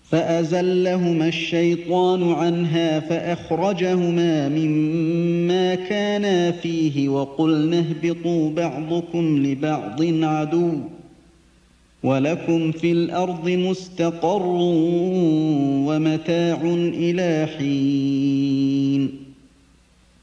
فأزلهما الشيطان عنها فأخرجهما مما كانا فيه وقلنا اهبطوا بعضكم لبعض عدو ولكم في الأرض مستقر ومتاع إلى حين